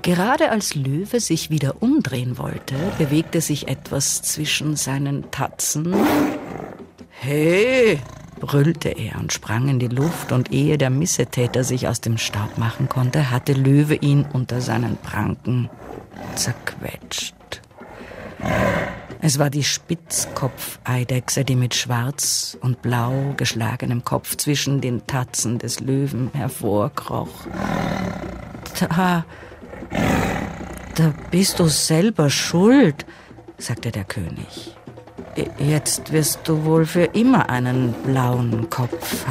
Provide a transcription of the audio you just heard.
Gerade als Löwe sich wieder umdrehen wollte, bewegte sich etwas zwischen seinen Tatzen. »Hey«, brüllte er und sprang in die Luft, und ehe der Missetäter sich aus dem Staub machen konnte, hatte Löwe ihn unter seinen Pranken zerquetscht. Es war die Spitzkopfeidechse, die mit schwarz und blau geschlagenem Kopf zwischen den Tatzen des Löwen hervorkroch. Da bist du selber schuld«, sagte der König. »Jetzt wirst du wohl für immer einen blauen Kopf